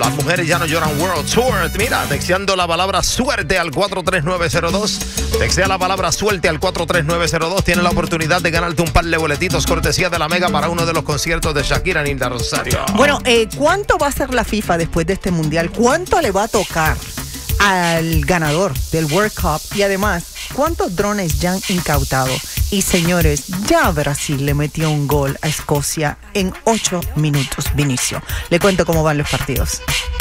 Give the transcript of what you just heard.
Las mujeres ya no lloran World Tour. Mira, texteando la palabra suerte al 43902. Textea la palabra suerte al 43902. Tienes la oportunidad de ganarte un par de boletitos cortesía de la Mega para uno de los conciertos de Shakira Nilda Rosario. Bueno, ¿cuánto va a ser la FIFA después de este mundial? ¿Cuánto le va a tocar al ganador del World Cup? Y además, ¿cuántos drones ya han incautado? Y señores, ya Brasil le metió un gol a Escocia en 8 minutos, Vinicio. Le cuento cómo van los partidos.